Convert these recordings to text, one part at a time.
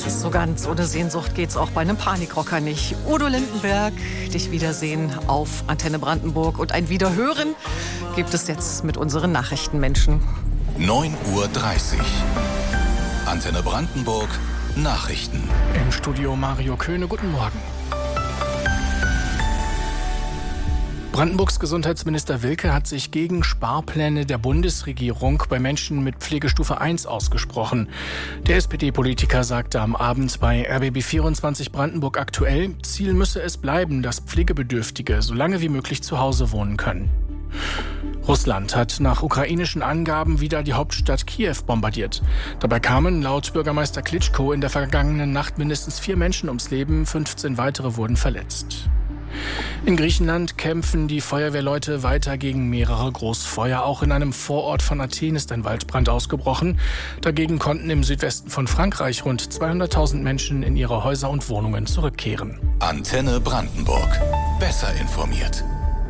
So ganz ohne Sehnsucht geht's auch bei einem Panikrocker nicht. Udo Lindenberg, dich wiedersehen auf Antenne Brandenburg und ein Wiederhören gibt es jetzt mit unseren Nachrichtenmenschen. 9:30 Uhr. Antenne Brandenburg Nachrichten. Im Studio Mario Köhne, guten Morgen. Brandenburgs Gesundheitsminister Wilke hat sich gegen Sparpläne der Bundesregierung bei Menschen mit Pflegestufe 1 ausgesprochen. Der SPD-Politiker sagte am Abend bei RBB24 Brandenburg aktuell, Ziel müsse es bleiben, dass Pflegebedürftige so lange wie möglich zu Hause wohnen können. Russland hat nach ukrainischen Angaben wieder die Hauptstadt Kiew bombardiert. Dabei kamen laut Bürgermeister Klitschko in der vergangenen Nacht mindestens 4 Menschen ums Leben, 15 weitere wurden verletzt. In Griechenland kämpfen die Feuerwehrleute weiter gegen mehrere Großfeuer. Auch in einem Vorort von Athen ist ein Waldbrand ausgebrochen. Dagegen konnten im Südwesten von Frankreich rund 200.000 Menschen in ihre Häuser und Wohnungen zurückkehren. Antenne Brandenburg. Besser informiert.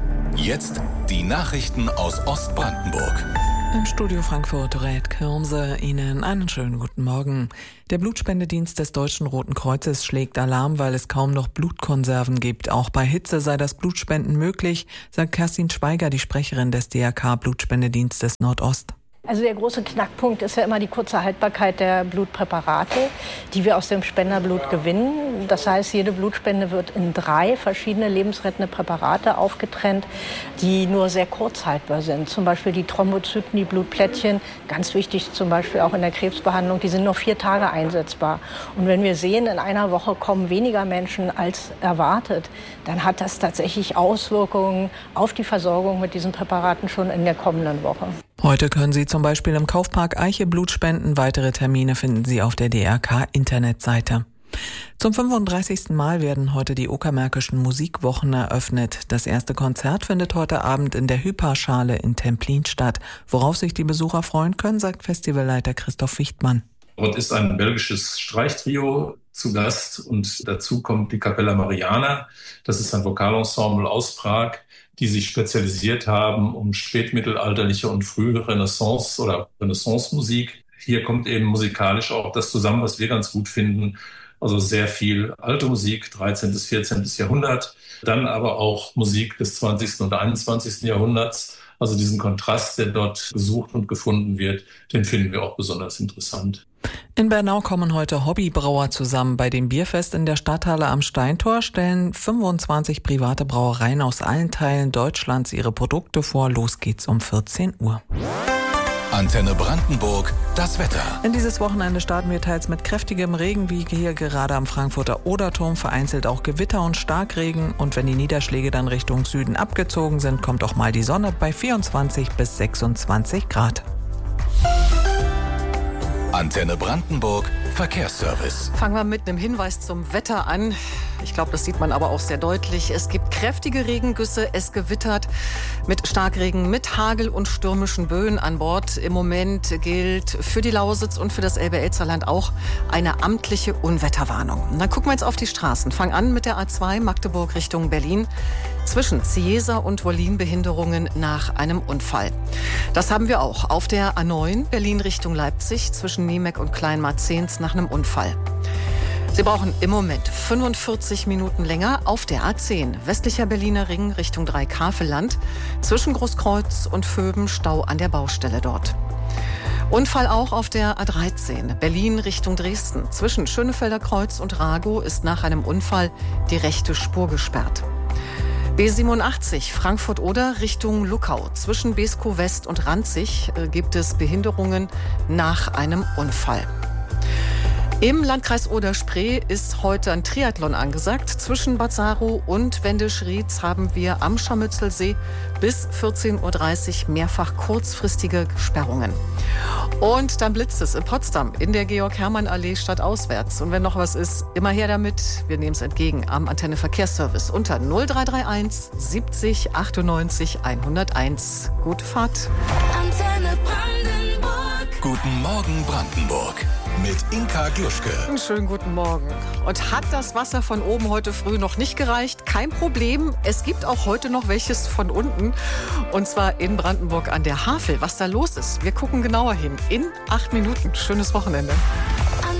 Jetzt die Nachrichten aus Ostbrandenburg. Im Studio Frankfurt rät Kirmse Ihnen einen schönen guten Morgen. Der Blutspendedienst des Deutschen Roten Kreuzes schlägt Alarm, weil es kaum noch Blutkonserven gibt. Auch bei Hitze sei das Blutspenden möglich, sagt Kerstin Schweiger, die Sprecherin des DRK Blutspendedienstes Nordost. Also der große Knackpunkt ist ja immer die kurze Haltbarkeit der Blutpräparate, die wir aus dem Spenderblut gewinnen. Das heißt, jede Blutspende wird in 3 verschiedene lebensrettende Präparate aufgetrennt, die nur sehr kurz haltbar sind. Zum Beispiel die Thrombozyten, die Blutplättchen, ganz wichtig zum Beispiel auch in der Krebsbehandlung, die sind nur 4 Tage einsetzbar. Und wenn wir sehen, in einer Woche kommen weniger Menschen als erwartet, dann hat das tatsächlich Auswirkungen auf die Versorgung mit diesen Präparaten schon in der kommenden Woche. Heute können Sie zum Beispiel im Kaufpark Eiche Blut spenden. Weitere Termine finden Sie auf der DRK-Internetseite. Zum 35. Mal werden heute die Uckermärkischen Musikwochen eröffnet. Das erste Konzert findet heute Abend in der Hyperschale in Templin statt. Worauf sich die Besucher freuen können, sagt Festivalleiter Christoph Wichtmann. Dort ist ein belgisches Streichtrio zu Gast und dazu kommt die Capella Mariana. Das ist ein Vokalensemble aus Prag, die sich spezialisiert haben um spätmittelalterliche und frühe Renaissance- oder Renaissance-Musik. Hier kommt eben musikalisch auch das zusammen, was wir ganz gut finden. Also sehr viel alte Musik, 13. bis 14. Jahrhundert, dann aber auch Musik des 20. und 21. Jahrhunderts. Also diesen Kontrast, der dort gesucht und gefunden wird, den finden wir auch besonders interessant. In Bernau kommen heute Hobbybrauer zusammen. Bei dem Bierfest in der Stadthalle am Steintor stellen 25 private Brauereien aus allen Teilen Deutschlands ihre Produkte vor. Los geht's um 14 Uhr. Antenne Brandenburg, das Wetter. In dieses Wochenende starten wir teils mit kräftigem Regen, wie hier gerade am Frankfurter Oderturm, vereinzelt auch Gewitter und Starkregen. Und wenn die Niederschläge dann Richtung Süden abgezogen sind, kommt auch mal die Sonne bei 24 bis 26 Grad. Antenne Brandenburg, Verkehrsservice. Fangen wir mit einem Hinweis zum Wetter an. Ich glaube, das sieht man aber auch sehr deutlich. Es gibt kräftige Regengüsse, es gewittert mit Starkregen, mit Hagel und stürmischen Böen an Bord. Im Moment gilt für die Lausitz und für das Elbe-Elster-Land auch eine amtliche Unwetterwarnung. Und dann gucken wir jetzt auf die Straßen. Fangen an mit der A2 Magdeburg Richtung Berlin. Zwischen Ciesa und Wollin Behinderungen nach einem Unfall. Das haben wir auch auf der A9 Berlin Richtung Leipzig zwischen Niemek und Kleinmarzens nach einem Unfall. Sie brauchen im Moment 45 Minuten länger auf der A10 westlicher Berliner Ring Richtung Dreikafelland zwischen Großkreuz und Vöben Stau an der Baustelle dort. Unfall auch auf der A13 Berlin Richtung Dresden zwischen Schönefelder Kreuz und Ragow ist nach einem Unfall die rechte Spur gesperrt. B87 Frankfurt-Oder Richtung Luckau. Zwischen Beeskow West und Ranzig gibt es Behinderungen nach einem Unfall. Im Landkreis Oder-Spree ist heute ein Triathlon angesagt. Zwischen Bazzaro und Wendisch-Rietz haben wir am Scharmützelsee bis 14.30 Uhr mehrfach kurzfristige Sperrungen. Und dann blitzt es in Potsdam in der Georg-Hermann-Allee stadtauswärts. Und wenn noch was ist, immer her damit. Wir nehmen es entgegen am Antenne Verkehrsservice unter 0331 70 98 101. Gute Fahrt. Antenne Brandenburg. Guten Morgen Brandenburg. Mit Inka Gluschke. Einen schönen guten Morgen. Und hat das Wasser von oben heute früh noch nicht gereicht? Kein Problem. Es gibt auch heute noch welches von unten. Und zwar in Brandenburg an der Havel. Was da los ist, wir gucken genauer hin. In 8 Minuten. Schönes Wochenende.